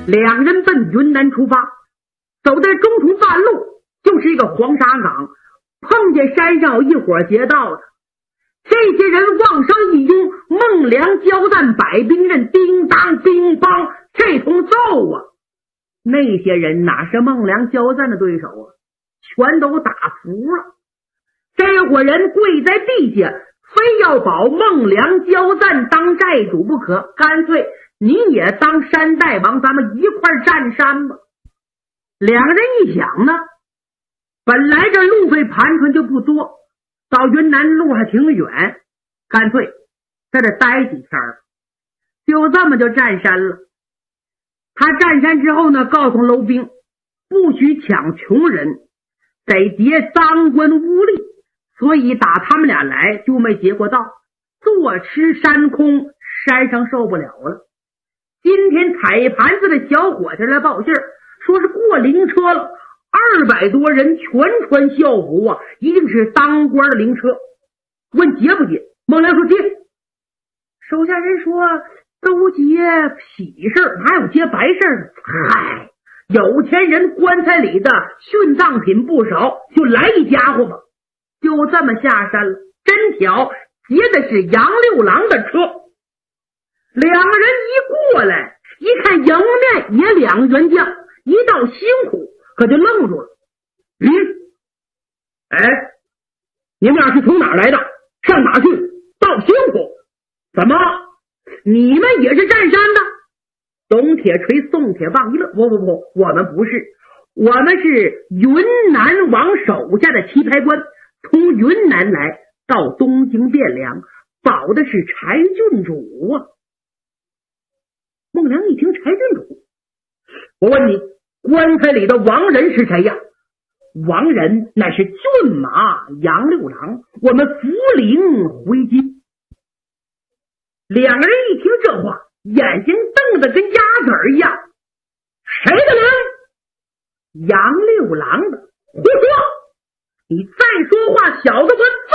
两人奔云南出发，走在中途半路就是一个黄沙岗，碰见山上有一伙劫道的。这些人望声一拥，孟良交战百兵刃，叮当乒乓，这通揍啊！那些人哪是孟良交战的对手啊，全都打服了。这伙人跪在地下，非要保孟良交战当寨主不可，干脆你也当山大王，咱们一块占山吧。两个人一想呢，本来这路费盘缠就不多，到云南路还挺远，干脆在这待几天，就这么就占山了。他占山之后呢，告诉楼兵不许抢穷人，得劫赃官污吏，所以打他们俩来就没劫过道，坐吃山空，山上受不了了。今天踩盘子的小伙计来报信，说是过灵车了，200多人全穿校服啊，一定是当官的灵车。问劫不劫？孟良说劫。手下人说都劫喜事，哪有劫白事？嗨，有钱人棺材里的殉葬品不少，就来一家伙吧。就这么下山了，真巧劫的是杨六郎的车。两个人一过来，一看迎面也两员将，一道辛苦，可就愣住了。你们俩是从哪儿来的？上哪去？道辛苦？怎么你们也是占山的？董铁锤宋铁棒一乐，不，我们不是，我们是云南王手下的棋牌官，从云南来到东京汴梁，保的是柴郡主啊。孟良一听柴郡主，我问你，棺材里的亡人是谁呀？亡人乃是骏马杨六郎，我们扶灵回京。两个人一听这话，眼睛瞪得跟鸭子儿一样。谁的灵？杨六郎的。胡说！你再说话，小子我